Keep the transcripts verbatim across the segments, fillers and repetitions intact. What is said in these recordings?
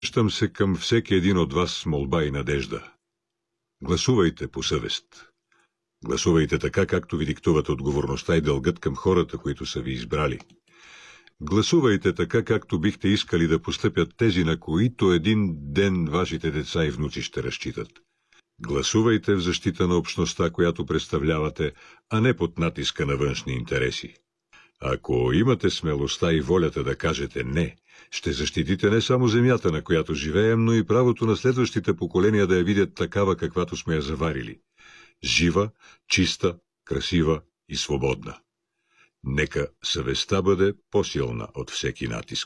Щам се към всеки един от вас с молба и надежда. Гласувайте по съвест. Гласувайте така, както ви диктуват отговорността и дългът към хората, които са ви избрали. Гласувайте така, както бихте искали да постъпят тези, на които един ден вашите деца и внуци ще разчитат. Гласувайте в защита на общността, която представлявате, а не под натиска на външни интереси. Ако имате смелостта и волята да кажете «не», ще защитите не само земята, на която живеем, но и правото на следващите поколения да я видят такава, каквато сме я заварили. Жива, чиста, красива и свободна. Нека съвестта бъде по-силна от всеки натиск.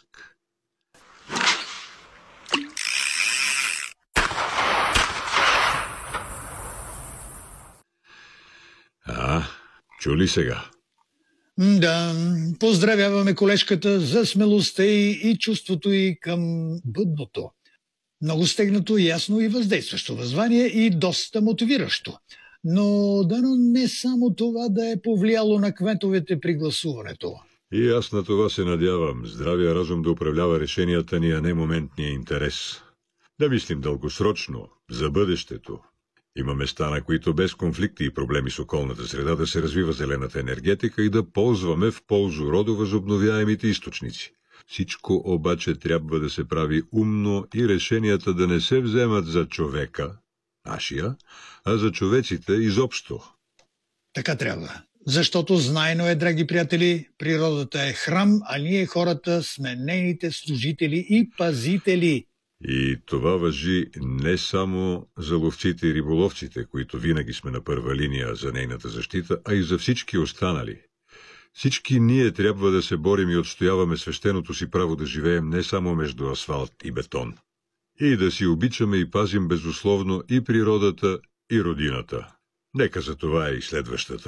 А, чули сега? Да, поздравяваме колежката за смелостта й и чувството й към бъдното. Много стегнато, ясно и въздействащо възвание и доста мотивиращо. Но дано не само това да е повлияло на кметовете при гласуването. И аз на това се надявам. Здравия разум да управлява решенията ни, а не моментния интерес. Да мислим дългосрочно, за бъдещето. Има места, на които без конфликти и проблеми с околната среда да се развива зелената енергетика и да ползваме в ползу рода възобновяемите източници. Всичко обаче трябва да се прави умно и решенията да не се вземат за човека, нашия, а за човеците изобщо. Така трябва. Защото знайно е, драги приятели, природата е храм, а ние хората сме нейните служители и пазители. И това важи не само за ловците и риболовците, които винаги сме на първа линия за нейната защита, а и за всички останали. Всички ние трябва да се борим и отстояваме свещеното си право да живеем не само между асфалт и бетон. И да си обичаме и пазим безусловно и природата, и родината. Нека за това е и следващата